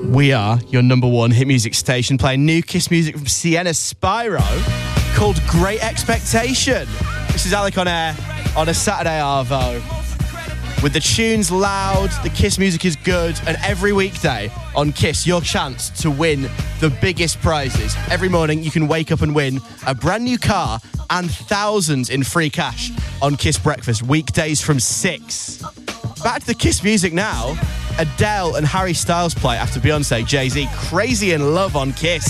We are your number one hit music station, playing new Kiss music from Sienna Spyro called Great Expectation. This is Alec on air on a Saturday Arvo. With the tunes loud, the Kiss music is good, and every weekday on Kiss, your chance to win the biggest prizes. Every morning you can wake up and win a brand new car and thousands in free cash on Kiss Breakfast, weekdays from 6. Back to the Kiss music now. Adele and Harry Styles play after Beyonce, Jay-Z, Crazy in Love on Kiss.